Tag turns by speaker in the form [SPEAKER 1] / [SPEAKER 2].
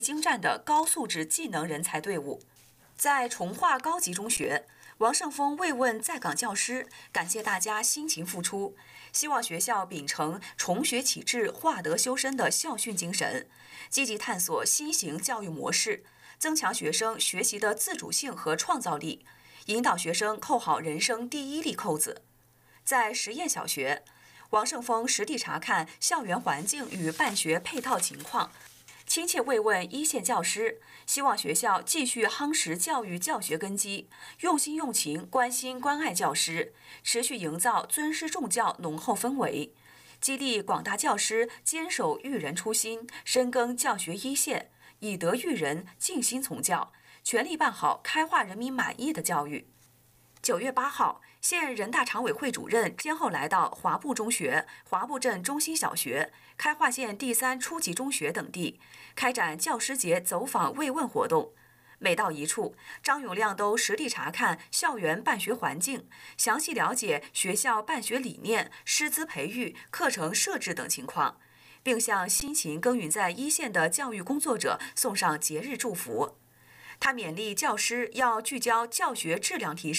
[SPEAKER 1] 精湛的高素质技能人才队伍。在崇化高级中学，王胜峰慰问在岗教师，感谢大家辛勤付出，希望学校秉承重学启智、化德修身的校训精神，积极探索新型教育模式，增强学生学习的自主性和创造力，引导学生扣好人生第一粒扣子。在实验小学，王胜峰实地查看校园环境与办学配套情况，亲切慰问一线教师，希望学校继续夯实教育教学根基，用心用情关心关爱教师，持续营造尊师重教浓厚氛围，激励广大教师坚守育人初心，深耕教学一线，以德育人，尽心从教，全力办好开化人民满意的教育。9月8号，县人大常委会主任先后来到华埠中学、华埠镇中心小学、开化县第3初级中学等地，开展教师节走访慰问活动。每到一处，张永亮都实地查看校园办学环境，详细了解学校办学理念、师资培育、课程设置等情况，并向辛勤耕耘在一线的教育工作者送上节日祝福。他勉励教师要聚焦教学质量提升。